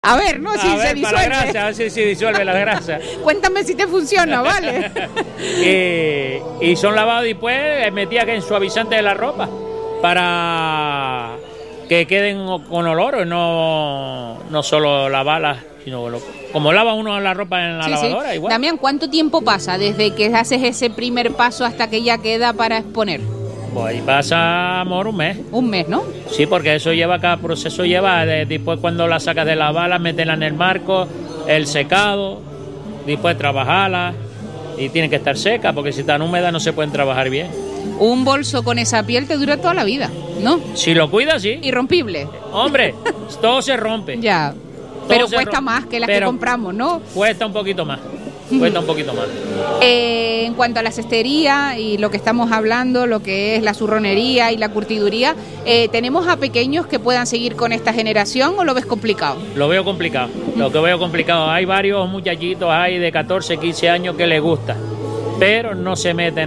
A ver, ¿no? Si se disuelve. Para la grasa, a ver si se disuelve la grasa. Cuéntame si te funciona, ¿vale? Y son lavados y después metía que en suavizante de la ropa para que queden con olor, no solo lavarlas, sino como lava uno la ropa en la lavadora, igual. Damián, ¿cuánto tiempo pasa desde que haces ese primer paso hasta que ya queda para exponer? Pues ahí pasa, amor, un mes. Un mes, ¿no? Sí, porque cada proceso lleva, después cuando la sacas de la bala, meterla en el marco, el secado, después trabajarla, y tienen que estar secas, porque si están húmedas no se pueden trabajar bien. Un bolso con esa piel te dura toda la vida, ¿no? Si lo cuidas, sí. Irrompible. Hombre, todo se rompe. Ya, pero cuesta más que las que compramos, ¿no? Cuesta un poquito más. Cuesta un poquito más. En cuanto a la cestería y lo que estamos hablando, lo que es la zurronería y la curtiduría, ¿tenemos a pequeños que puedan seguir con esta generación o lo ves complicado? Lo veo complicado. Lo que veo complicado, hay varios muchachitos ahí de 14, 15 años que les gusta, pero no se meten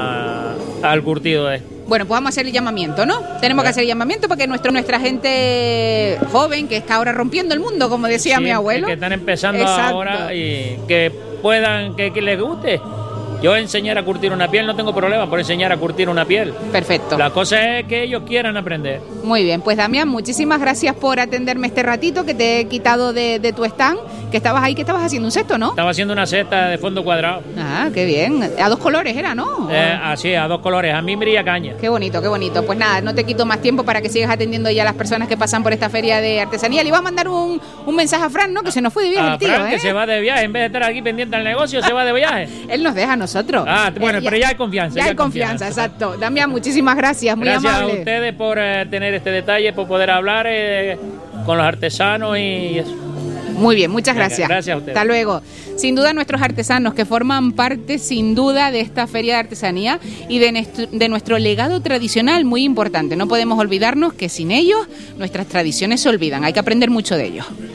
al curtido de esto. Bueno, pues vamos a hacer el llamamiento, ¿no? Tenemos que hacer el llamamiento para que nuestra gente joven, que está ahora rompiendo el mundo, como decía mi abuelo. Que están empezando ahora y que puedan, que les guste. Yo enseñar a curtir una piel, no tengo problema por enseñar a curtir una piel. Perfecto. La cosa es que ellos quieran aprender. Muy bien, pues Damián, muchísimas gracias por atenderme este ratito que te he quitado de tu stand, que estabas ahí, que estabas haciendo un cesto, ¿no? Estaba haciendo una cesta de fondo cuadrado. Ah, qué bien. A 2 colores era, ¿no? Así, a 2 colores, a mimbre y a caña. Qué bonito, qué bonito. Pues nada, no te quito más tiempo para que sigas atendiendo ya a las personas que pasan por esta feria de artesanía. Le iba a mandar un mensaje a Fran, ¿no? Que se nos fue de viaje el tío, Fran, que se va de viaje, en vez de estar aquí pendiente del negocio, se va de viaje. Él nos deja a nosotros. Ah, bueno, pero ya hay confianza. Ya hay confianza, exacto. Damián, muchísimas gracias, muy amable. Gracias a ustedes por tener este detalle, por poder hablar con los artesanos y eso. Muy bien, muchas gracias. Gracias a ustedes. Hasta luego. Sin duda nuestros artesanos que forman parte sin duda de esta feria de artesanía y de nuestro legado tradicional muy importante. No podemos olvidarnos que sin ellos nuestras tradiciones se olvidan. Hay que aprender mucho de ellos.